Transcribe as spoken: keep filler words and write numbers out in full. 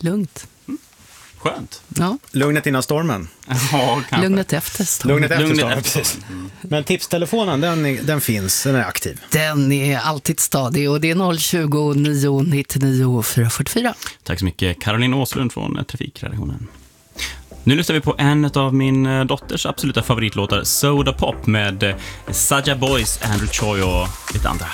lugnt. Mm. Skönt. Ja. Lugnet innan stormen. Ja, Lugnet efter stormen. Lugnet efter Lugnet stormen, efter precis. stormen. Men tipstelefonen, den, är, den finns, den är aktiv. Den är alltid stadig och det är noll tjugo, nio nittionio, fyra fyrtiofyra. Tack så mycket, Caroline Åslund från Trafikredaktionen. Nu lyssnar vi på en av min dotters absoluta favoritlåtar, Soda Pop, med Saja Boys, Andrew Choi och lite andra.